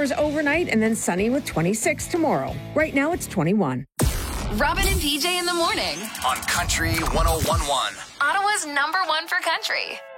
showers overnight and then sunny with 26 tomorrow. Right now it's 21. Robin and PJ in the morning on Country 101.1. Ottawa's #1 for country.